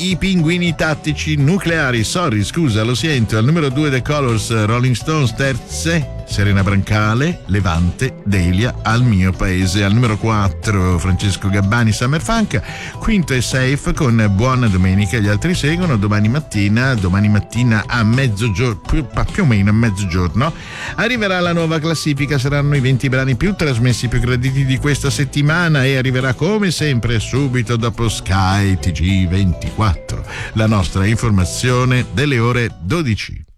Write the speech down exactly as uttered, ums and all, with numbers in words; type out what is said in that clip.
I pinguini tattici nucleari, sorry, scusa, lo sento. Al numero due The Colors, Rolling Stones, terze, Serena Brancale, Levante, Delia, Al mio paese. Al numero quattro Francesco Gabbani, Summer Funk. Quinto è Safe con Buona domenica, gli altri seguono. Domani mattina, domani mattina a mezzogiorno, più, più o meno a mezzogiorno, arriverà la nuova classifica, saranno i venti brani più trasmessi, più graditi di questa settimana, e arriverà come sempre subito dopo Sky T G ventiquattro, la nostra informazione delle ore dodici.